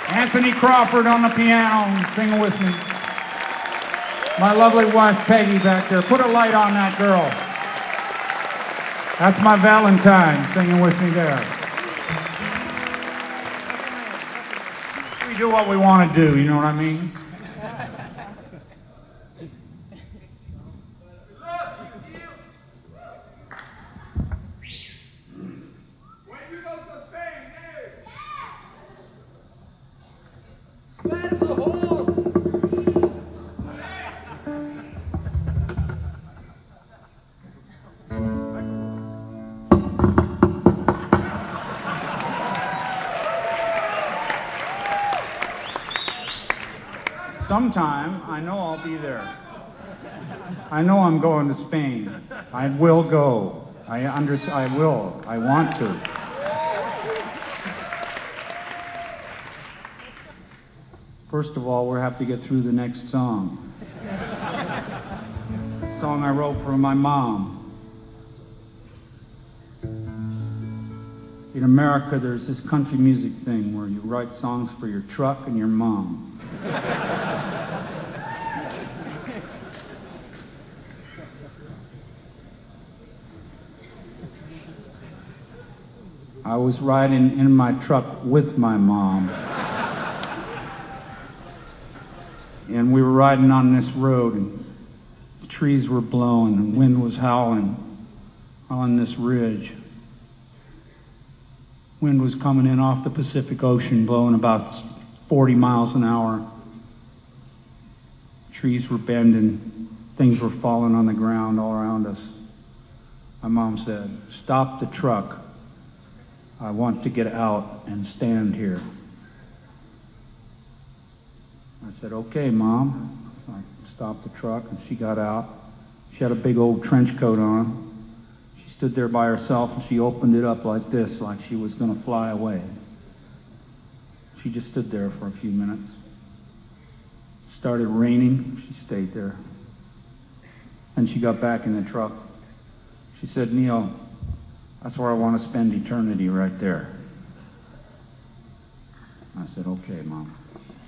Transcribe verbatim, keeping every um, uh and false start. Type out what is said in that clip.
Anthony Crawford on the piano, singing with me. My lovely wife, Peggy, back there. Put a light on that girl. That's my Valentine, singing with me there. We do what we want to do, you know what I mean? Sometime, I know I'll be there. I know I'm going to Spain. I will go. I under, I will. I want to. First of all, we'll have to get through the next song. A song I wrote for my mom. In America, there's this country music thing where you write songs for your truck and your mom. I was riding in my truck with my mom. And we were riding on this road, and the trees were blowing, and wind was howling on this ridge. Wind was coming in off the Pacific Ocean, blowing about forty miles an hour. Trees were bending, things were falling on the ground all around us. My mom said, "Stop the truck. I want to get out and stand here." I said, "Okay, Mom." I stopped the truck and she got out. She had a big old trench coat on. She stood there by herself and she opened it up like this, like she was going to fly away. She just stood there for a few minutes. It started raining. She stayed there. And she got back in the truck. She said, "Neil, that's where I want to spend eternity, right there." I said, "Okay, Mom."